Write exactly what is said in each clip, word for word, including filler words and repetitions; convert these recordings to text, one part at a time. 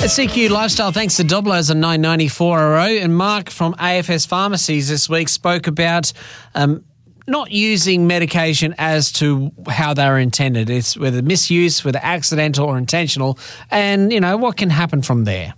C Q Lifestyle, thanks to Doblos on nine ninety-four R O. And Mark from A F S Pharmacies this week spoke about um, not using medication as to how they were intended. It's whether misuse, whether accidental or intentional, and, you know, what can happen from there.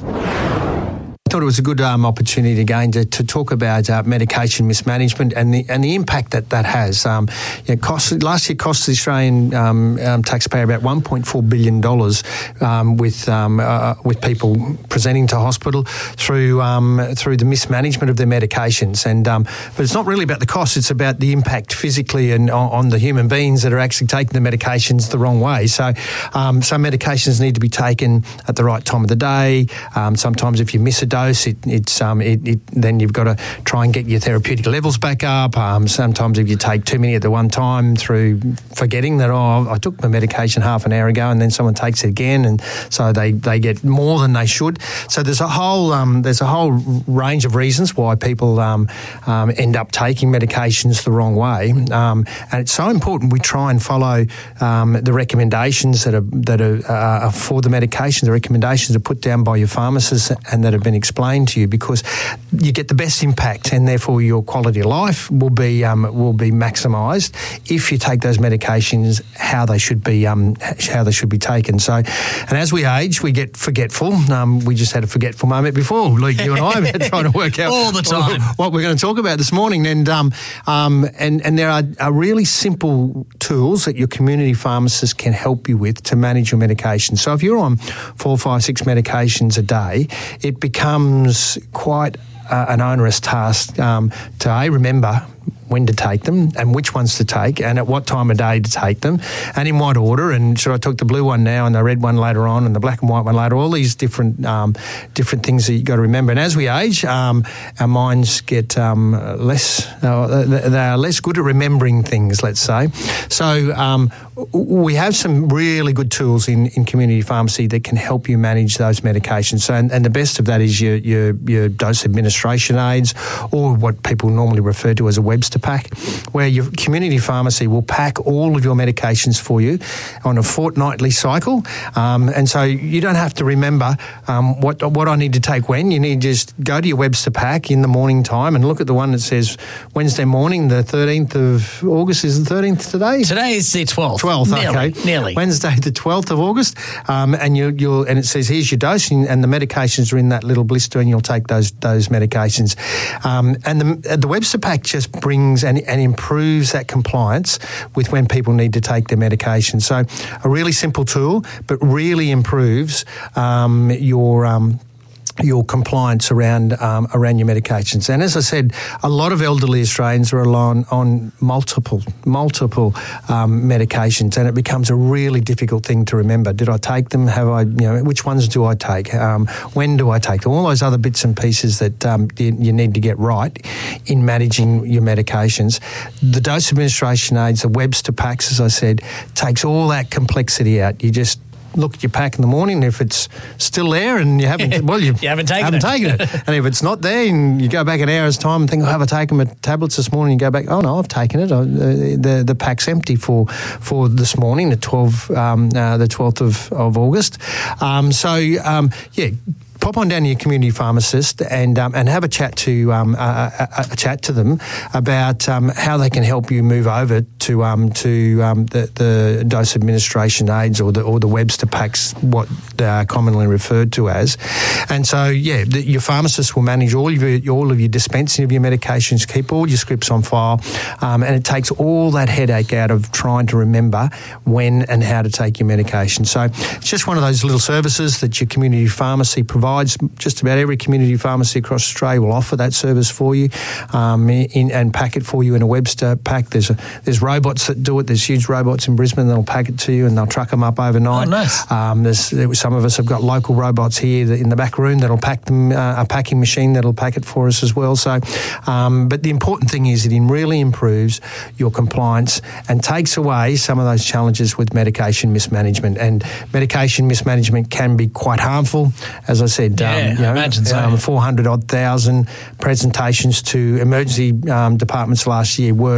I thought it was a good um, opportunity again to, to talk about uh, medication mismanagement and the and the impact that that has. Um, you know, cost, last year cost the Australian um, um, taxpayer about one point four billion dollars um, with um, uh, with people presenting to hospital through um, through the mismanagement of their medications. And um, but it's not really about the cost; it's about the impact physically and on, on the human beings that are actually taking the medications the wrong way. So um, some medications need to be taken at the right time of the day. Um, sometimes if you miss a dose, It, it's um, it, it, then you've got to try and get your therapeutic levels back up. Um, sometimes if you take too many at the one time through forgetting that, oh, I took my medication half an hour ago, and then someone takes it again, and so they, they get more than they should. So there's a whole um, there's a whole range of reasons why people um, um, end up taking medications the wrong way, um, and it's so important we try and follow um, the recommendations that are that are uh, for the medication. The recommendations are put down by your pharmacist and that have been explained to you, because you get the best impact, and therefore your quality of life will be um, will be maximised if you take those medications how they should be um, how they should be taken. So, and as we age, we get forgetful. Um, we just had a forgetful moment before, Luke, you and I were trying to work out all the time what we're going to talk about this morning. And um, um, and and there are, are really simple tools that your community pharmacist can help you with to manage your medication. So if you're on four, five, six medications a day, it becomes quite uh, an onerous task um, to A, remember when to take them and which ones to take and at what time of day to take them and in what order, and should I take the blue one now and the red one later on and the black and white one later, all these different um, different things that you've got to remember. And as we age, um, our minds get um, less, uh, they are less good at remembering things, let's say. So um, we have some really good tools in, in community pharmacy that can help you manage those medications. So, and, and the best of that is your, your, your dose administration aids, or what people normally refer to as a Webster pack, where your community pharmacy will pack all of your medications for you on a fortnightly cycle. Um, and so you don't have to remember um, what what I need to take when. You need to just go to your Webster pack in the morning time and look at the one that says Wednesday morning, the thirteenth of August. Is the thirteenth today? Today is the twelfth. twelfth, nearly, okay. Nearly. Wednesday the twelfth of August. Um, and you, you'll and it says, here's your dose, and, and the medications are in that little blister, and you'll take those those medications. Um, and the, the Webster pack just brings And, and improves that compliance with when people need to take their medication. So a really simple tool, but really improves um, your... Um, your compliance around um, around your medications. And as I said, a lot of elderly Australians are on, on multiple, multiple um, medications, and it becomes a really difficult thing to remember. Did I take them? Have I, you know, which ones do I take? Um, when do I take them? All those other bits and pieces that um, you, you need to get right in managing your medications. The dose administration aids, the Webster packs, as I said, takes all that complexity out. You just look at your pack in the morning. If it's still there and you haven't, well, you, you haven't taken haven't it. taken it. And if it's not there, and you go back an hour's time and think, oh, have I taken my tablets this morning? You go back, oh no, I've taken it. I, the the pack's empty for for this morning, the twelfth um, uh, the twelfth of of August. Um, so um, yeah. Pop on down to your community pharmacist and um, and have a chat to um, a, a, a chat to them about um, how they can help you move over to um, to um, the, the dose administration aids, or the or the Webster packs, what they are commonly referred to as. And so yeah, the, your pharmacist will manage all of your all of your dispensing of your medications, keep all your scripts on file, um, and it takes all that headache out of trying to remember when and how to take your medication. So it's just one of those little services that your community pharmacy provides. Just about every community pharmacy across Australia will offer that service for you um, in, and pack it for you in a Webster pack. There's a, there's robots that do it. There's huge robots in Brisbane that'll pack it to you, and they'll truck them up overnight. Oh, nice. Um, there's, there, some of us have got local robots here that in the back room that'll pack them, uh, a packing machine that'll pack it for us as well. So, um, but the important thing is it really improves your compliance and takes away some of those challenges with medication mismanagement. And medication mismanagement can be quite harmful, as I said. Yeah, um, you know, I imagine so. Um, four hundred odd thousand presentations to emergency um, departments last year were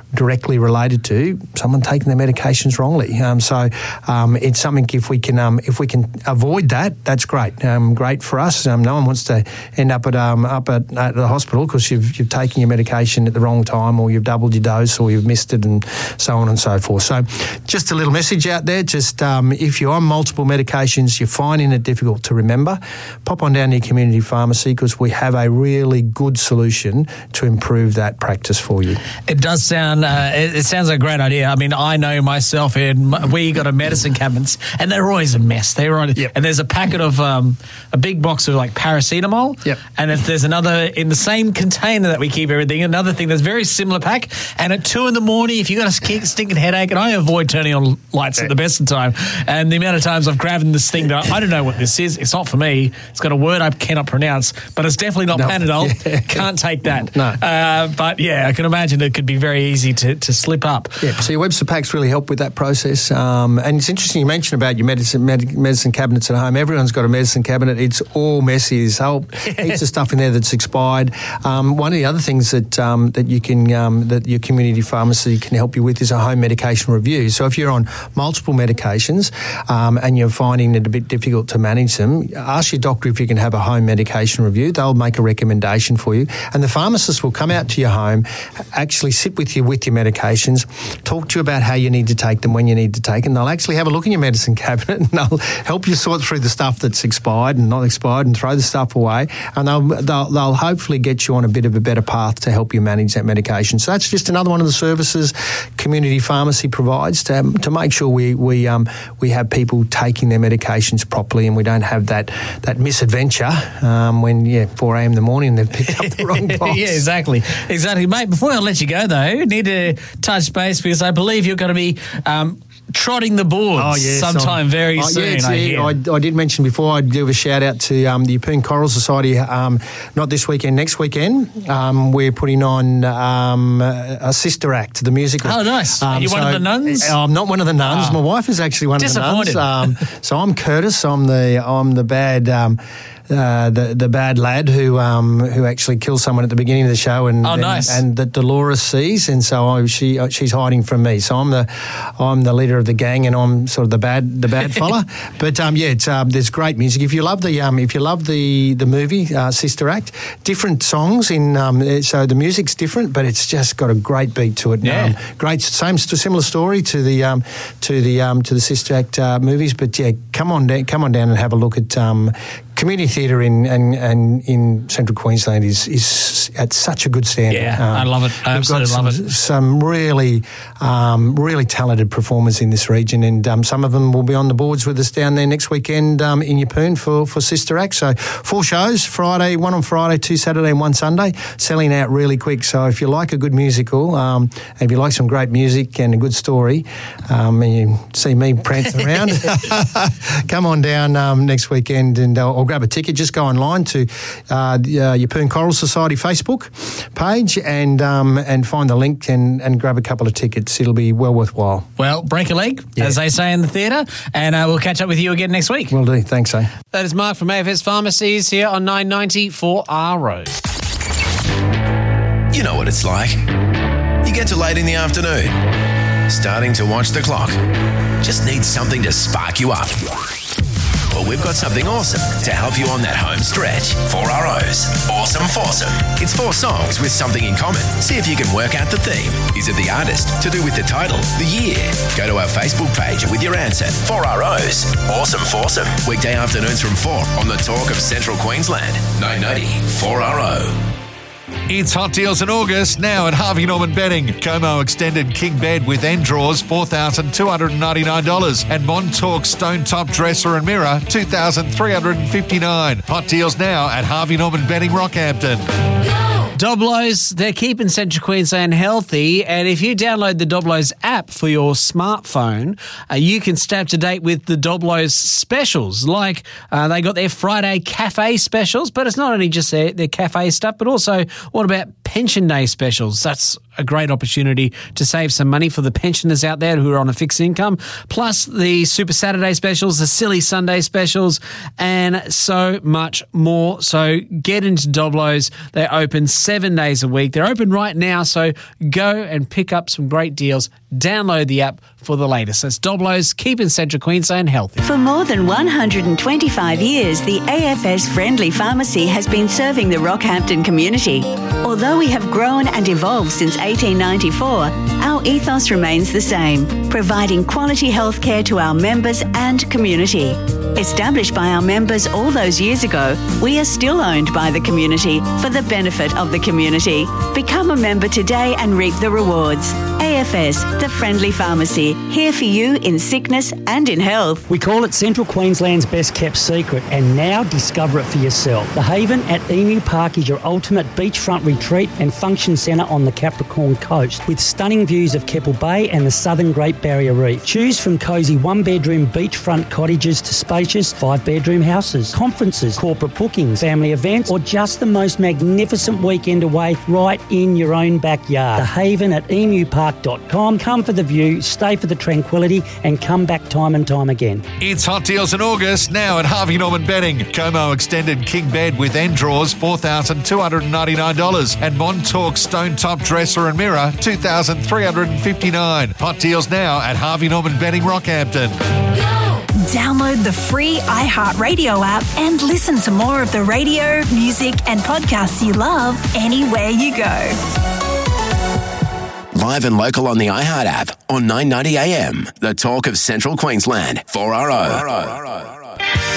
directly related to someone taking their medications wrongly. Um, so um, it's something if we can um, if we can avoid that, that's great. Um, great for us. Um, no one wants to end up at um, up at, at the hospital because you've you've taken your medication at the wrong time, or you've doubled your dose, or you've missed it, and so on and so forth. So just a little message out there. Just um, if you're on multiple medications, you're finding it difficult to remember, pop on down to your community pharmacy because we have a really good solution to improve that practice for you. It does sound, uh, it, it sounds like a great idea. I mean, I know myself, and we got a medicine cabinets, and they're always a mess. They're on, yep. And there's a packet of, um, a big box of like paracetamol, yep. And if there's another, in the same container that we keep everything, another thing that's very similar pack, and at two in the morning, if you've got a stinking headache, and I avoid turning on lights yeah. at the best of time, and the amount of times I've grabbed this thing that I don't know what this is, it's not for me, it's got a word I cannot pronounce, but it's definitely not no. Panadol, yeah. Can't take that. No. Uh, but yeah, I can imagine it could be very easy to, to slip up. Yeah, so your Webster packs really help with that process. Um, and it's interesting you mentioned about your medicine med- medicine cabinets at home. Everyone's got a medicine cabinet. It's all messy. There's whole heaps of stuff in there that's expired. Um, one of the other things that um, that you can um, that your community pharmacy can help you with is a home medication review. So if you're on multiple medications um, and you're finding it a bit difficult to manage them, ask your doctor if you can have a home medication review. They'll make a recommendation for you, and the pharmacist will come out to your home, actually sit with you with your medications, talk to you about how you need to take them, when you need to take them. They'll actually have a look in your medicine cabinet, and they'll help you sort through the stuff that's expired and not expired, and throw the stuff away, and they'll they'll, they'll hopefully get you on a bit of a better path to help you manage that medication. So that's just another one of the services community pharmacy provides to to make sure we we um we have people taking their medications properly, and we don't have that that misadventure um, when yeah four a.m. in the morning they've picked up the wrong box. Yeah, exactly, exactly, mate. Before I let you go though, need to touch base because I believe you're going to be um, trotting the boards oh, yes, sometime I'm, very oh, soon. Yeah, I, hear. I, I did mention before I'd give a shout out to um, the Yeppoon Choral Society. Um, not this weekend, next weekend. Um, we're putting on um, a Sister Act, the musical. Oh, nice. Um, Are you so, one of the nuns? I'm not one of the nuns. Oh. My wife is actually one of the nuns. Um, so I'm Curtis. I'm the I'm the bad. Um, Uh, the the bad lad who um, who actually kills someone at the beginning of the show, and oh, and, nice. and that Dolores sees, and so I, she she's hiding from me. So I'm the I'm the leader of the gang, and I'm sort of the bad the bad fella. But um, yeah, it's, um, there's great music. If you love the um, if you love the the movie uh, Sister Act, different songs in um, so the music's different, but it's just got a great beat to it. Yeah, um, great, same similar story to the um, to the um, to the Sister Act uh, movies. But yeah, come on down, come on down and have a look at. Um, Community theatre in and, and in Central Queensland is is at such a good standard. Yeah, um, I love it. I absolutely love it. Some really, um, really talented performers in this region, and um, some of them will be on the boards with us down there next weekend um, in Yeppoon for, for Sister Act. So four shows, Friday, one on Friday, two Saturday and one Sunday, selling out really quick. So if you like a good musical, um, if you like some great music and a good story, um, and you see me prancing around, come on down um, next weekend and uh, or grab a ticket. Just go online to uh, the uh, Yeppoon Choral Society Facebook page and um, and find the link and, and grab a couple of tickets. It'll be well worthwhile. Well, break a leg, yeah. as they say in the theatre, and uh, we'll catch up with you again next week. Will do. Thanks, eh? That is Mark from A F S Pharmacies here on nine ninety for our road. You know what it's like. You get to late in the afternoon, starting to watch the clock. Just need something to spark you up. Well, we've got something awesome to help you on that home stretch. Four R Os. Awesome Foursome. It's four songs with something in common. See if you can work out the theme. Is it the artist? To do with the title? The year? Go to our Facebook page with your answer. Four R Os. Awesome Foursome. Weekday afternoons from four on the Talk of Central Queensland. nine ninety four R O. It's hot deals in August now at Harvey Norman Bedding. Como Extended King Bed with end drawers, four thousand two hundred ninety-nine dollars. And Montauk Stone Top Dresser and Mirror, two thousand three hundred fifty-nine dollars. Hot deals now at Harvey Norman Bedding, Rockhampton. Doblos, they're keeping Central Queensland healthy, and if you download the Doblos app for your smartphone, uh, you can stay up to date with the Doblos specials. Like uh, they got their Friday cafe specials, but it's not only just their, their cafe stuff, but also what about pension day specials? That's a great opportunity to save some money for the pensioners out there who are on a fixed income, plus the Super Saturday specials, the Silly Sunday specials, and so much more. So get into Doblos. They're open seven days a week. They're open right now, so go and pick up some great deals. Download the app for the latest. That's Doblo's, keeping Central Queensland healthy. For more than one hundred twenty-five years, the A F S Friendly Pharmacy has been serving the Rockhampton community. Although we have grown and evolved since eighteen ninety-four, our ethos remains the same, providing quality healthcare to our members and community. Established by our members all those years ago, we are still owned by the community for the benefit of the community. Become a member today and reap the rewards. A F S, the Friendly Pharmacy, here for you in sickness and in health. We call it Central Queensland's best kept secret, and now discover it for yourself. The Haven at Emu Park is your ultimate beachfront retreat and function centre on the Capricorn coast, with stunning views of Keppel Bay and the southern Great Barrier Reef. Choose from cosy one-bedroom beachfront cottages to spacious five-bedroom houses, conferences, corporate bookings, family events, or just the most magnificent weekend away right in your own backyard. The Haven at emu park dot com. Come for the view, stay for the tranquility, and come back time and time again. It's hot deals in August now at Harvey Norman Bedding. Como extended king bed with end drawers, four thousand two hundred ninety-nine dollars, and Montauk stone top dresser and mirror, two thousand three hundred fifty-nine dollars. Hot deals now at Harvey Norman Bedding, Rockhampton. Download the free iHeartRadio app and listen to more of the radio, music and podcasts you love anywhere you go. Live and local on the iHeart app on nine ninety A M. The talk of Central Queensland. four R O.